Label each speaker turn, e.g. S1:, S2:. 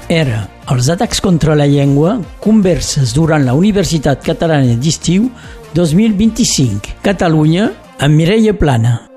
S1: era Els atacs contra la llengua, converses durant la Universitat Catalana d'Estiu 2025. Catalunya, amb Mireia Plana.